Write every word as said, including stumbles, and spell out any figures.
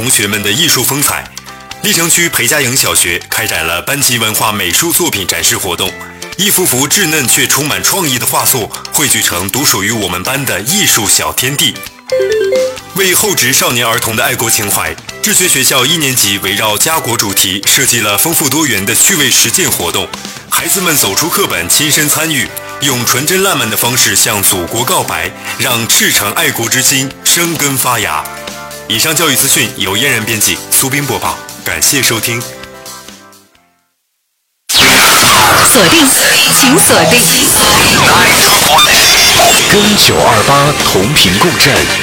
同学们的艺术风采。历城区裴家营小学开展了班级文化美术作品展示活动，一幅幅稚嫩却充满创意的画作汇聚成独属于我们班的艺术小天地。为厚植少年儿童的爱国情怀，智学学校一年级围绕家国主题设计了丰富多元的趣味实践活动，孩子们走出课本，亲身参与，用纯真烂漫的方式向祖国告白，让赤诚爱国之心生根发芽。以上教育资讯由嫣然编辑，苏斌播报，感谢收听。 锁定，请锁定， 跟九二八同频共振。